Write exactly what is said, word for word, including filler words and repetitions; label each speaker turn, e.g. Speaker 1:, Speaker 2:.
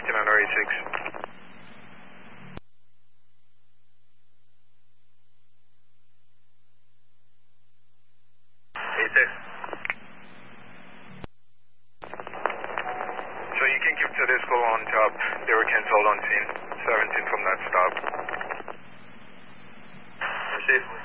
Speaker 1: fifteen under eighty-six. eighty-six. So you can keep Tedesco on top. They were cancelled on scene. seventeen from that stop. Receive.